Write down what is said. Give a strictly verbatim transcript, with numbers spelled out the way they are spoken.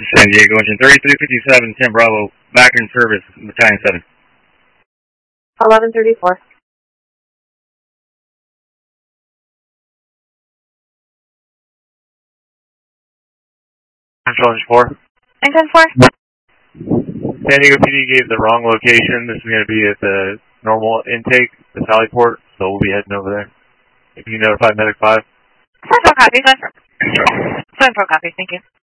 San Diego, engine thirty-three fifty-seven, ten Bravo, back in service, battalion seven. eleven thirty-four. Control engine four. Engine four. San Diego P D gave the wrong location. This is going to be at the normal intake, the Sally Port, so we'll be heading over there. If you can notify Medic five. Central copy, Central. Central copy, thank you.